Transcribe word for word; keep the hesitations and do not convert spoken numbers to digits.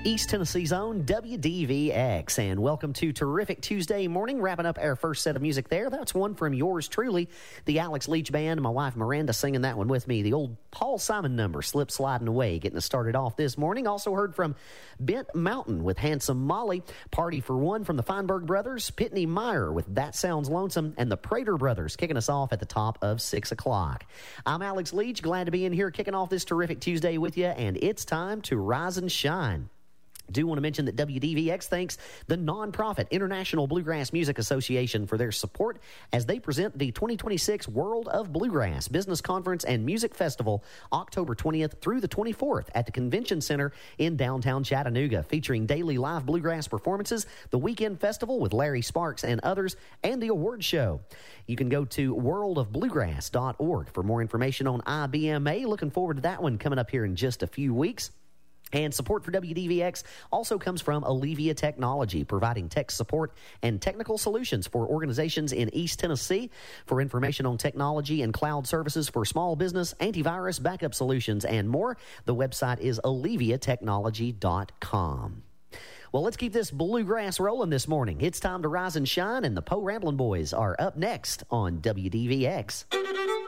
East Tennessee's own W D V X, and welcome to Terrific Tuesday morning, wrapping up our first set of music there. That's one from yours truly, the Alex Leach Band, and my wife Miranda singing that one with me. The old Paul Simon number, Slip Sliding Away, getting us started off this morning. Also heard from Bent Mountain with Handsome Molly, Party for One from the Feinberg Brothers, Pitney Meyer with That Sounds Lonesome, and the Prater Brothers kicking us off at the top of six o'clock. I'm Alex Leach, glad to be in here kicking off this Terrific Tuesday with you, and it's time to rise and shine. Do want to mention that W D V X thanks the nonprofit International Bluegrass Music Association for their support as they present the twenty twenty-six World of Bluegrass Business Conference and Music Festival October twentieth through the twenty-fourth at the Convention Center in downtown Chattanooga, featuring daily live bluegrass performances, the weekend festival with Larry Sparks and others, and the award show. You can go to world of bluegrass dot org for more information on I B M A. Looking forward to that one coming up here in just a few weeks. And support for W D V X also comes from Allevia Technology, providing tech support and technical solutions for organizations in East Tennessee. For information on technology and cloud services for small business, antivirus, backup solutions, and more, the website is allevia technology dot com. Well, let's keep this bluegrass rolling this morning. It's time to rise and shine, and the Po Ramblin' Boys are up next on W D V X.